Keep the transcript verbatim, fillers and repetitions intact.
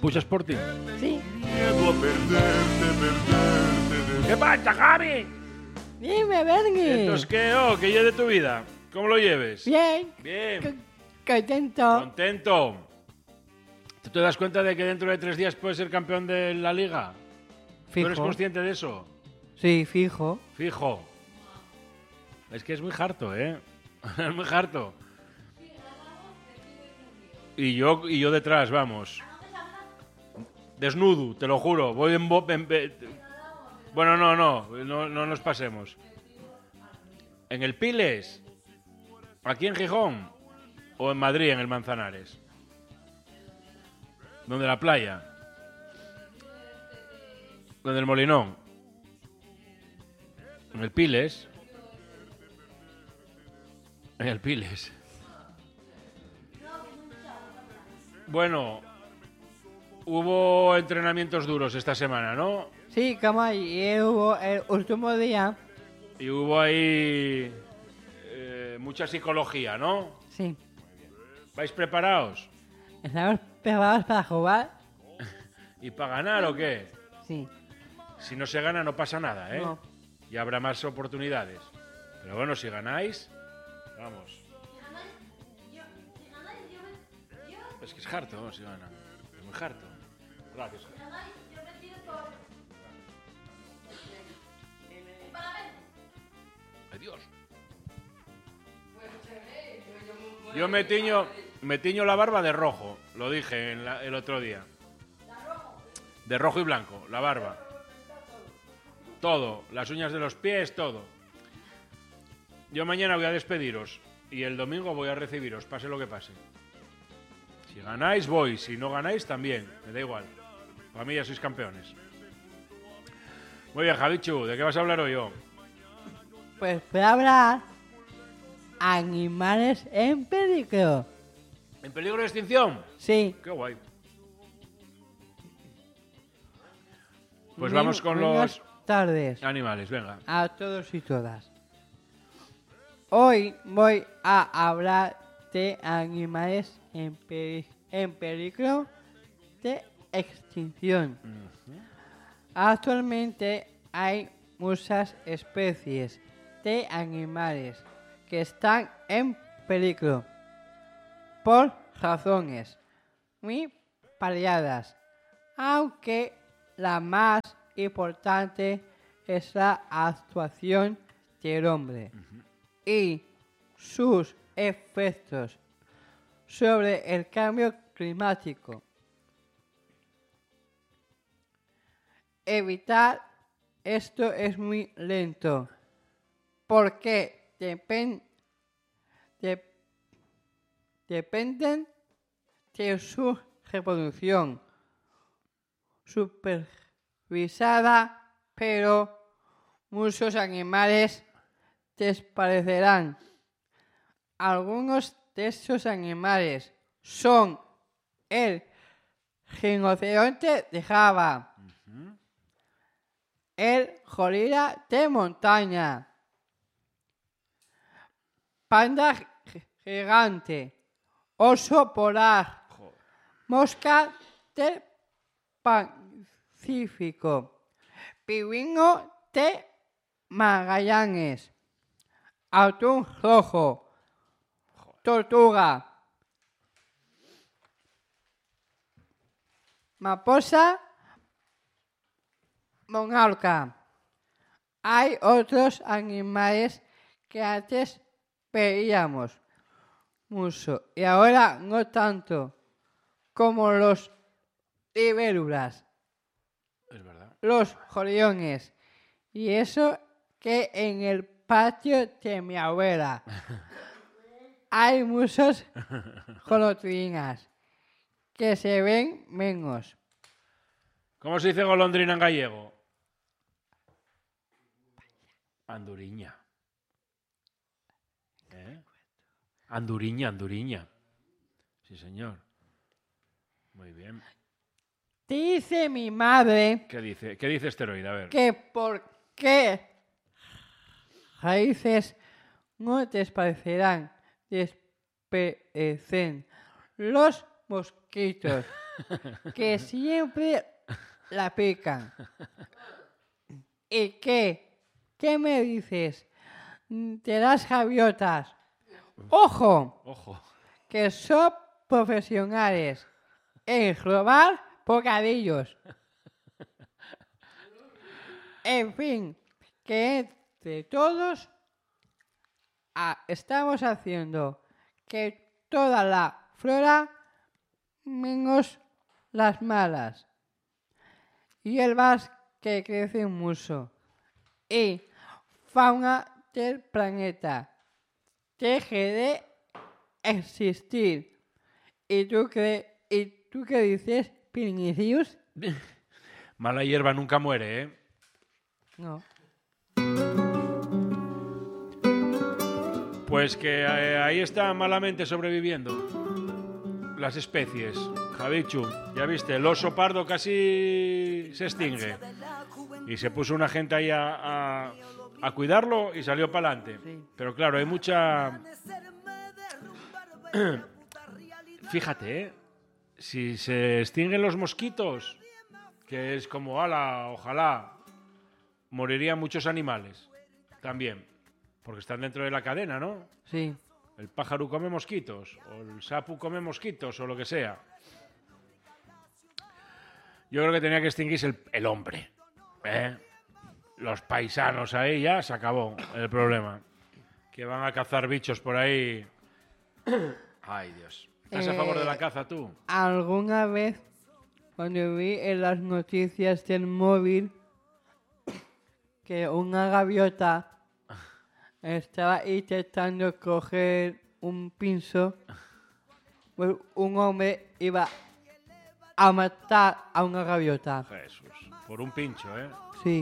Puxa Sporting? Sí. ¿Qué pasa, Javi? Dime, Bernie. Entonces, ¿qué? Oh, ¿qué lleve de tu vida? ¿Cómo lo lleves? Bien. Bien. C- contento. Contento. ¿Tú te das cuenta de que dentro de tres días puedes ser campeón de la liga? ¿Tú eres Fijo. consciente de eso? Sí, fijo. Fijo. Es que es muy harto, ¿eh? Es muy harto. Y yo, y yo detrás, vamos. Desnudo, te lo juro. Voy en... bo- en- en- bueno, no, no, no, no nos pasemos. ¿En el Piles? ¿Aquí en Gijón? ¿O en Madrid, en el Manzanares? ¿Donde la playa? ¿Donde el Molinón? ¿En el Piles? En el Piles. Bueno, hubo entrenamientos duros esta semana, ¿no? Sí, como ayer hubo el último día. Y hubo ahí eh, mucha psicología, ¿no? Sí. ¿Vais preparados? ¿Estamos preparados para jugar? ¿Y para ganar o qué? Sí. Si no se gana no pasa nada, ¿eh? No. Y habrá más oportunidades. Pero bueno, si ganáis, vamos. Es que es harto, ¿no? Si gana. Es muy harto. Gracias. Adiós. Yo me tiño, me tiño la barba de rojo, lo dije en la- el otro día. De rojo y blanco, la barba. Todo, las uñas de los pies, todo. Yo mañana voy a despediros y el domingo voy a recibiros, pase lo que pase. Si ganáis, voy. Si no ganáis, también. Me da igual. Para mí ya sois campeones. Muy bien, Javichu, ¿de qué vas a hablar hoy yo? Pues voy a hablar animales en peligro. ¿En peligro de extinción? Sí. Qué guay. Pues Muy vamos con buenas los tardes animales, venga. a todos y todas. Hoy voy a hablar de animales en, peri- en peligro de extinción. Actualmente hay muchas especies de animales que están en peligro por razones muy variadas, aunque la más importante es la actuación del hombre y sus efectos sobre el cambio climático. Evitar esto es muy lento porque depen- de- dependen de su reproducción supervisada, pero muchos animales desaparecerán. Algunos de estos animales son el rinoceronte de Java, el gorila de montaña, panda gigante, oso polar, mosca del Pacífico, pingüino de Magallanes, atún rojo, tortuga, mariposa monarca. Hay otros animales que antes veíamos mucho y ahora no tanto, como los libélulas, Es verdad. los gorriones, y eso que en el patio de mi abuela hay muchos golondrinas que se ven menos. ¿Cómo se dice golondrina en gallego? Anduriña. ¿Eh? Anduriña, anduriña. Sí, señor. Muy bien. Dice mi madre ¿Qué dice? ¿Qué dice esteroide? A ver. que por qué raíces no desaparecerán, desaparecen los mosquitos que siempre la pican. ¿Y qué? ¿Qué me dices? De las gaviotas. ¡Ojo! Ojo. Que son profesionales en robar bocadillos. En fin, que entre todos ah, estamos haciendo que toda la flora menos las malas y el que crece mucho y fauna del planeta deje de existir. ¿Y tú qué, y tú qué dices, Pinicius? Mala hierba nunca muere, ¿eh? No. Pues que eh, ahí está malamente sobreviviendo las especies. Javichu, ya viste, el oso pardo casi se extingue. Y se puso una gente ahí a, a, a cuidarlo y salió para adelante. Sí. Pero claro, hay mucha... Fíjate, ¿eh? Si se extinguen los mosquitos, que es como, ala, ojalá, morirían muchos animales también, porque están dentro de la cadena, ¿no? Sí. El pájaro come mosquitos, o el sapo come mosquitos, o lo que sea. Yo creo que tenía que extinguirse el, el hombre, ¿eh? Los paisanos ahí ya se acabó el problema. Que van a cazar bichos por ahí. Ay, Dios. ¿Estás a favor de la caza tú? Alguna vez, cuando vi en las noticias del móvil que una gaviota estaba intentando coger un pinzo, pues un hombre iba a matar a una gaviota. Jesús. Por un pincho, ¿eh? Sí.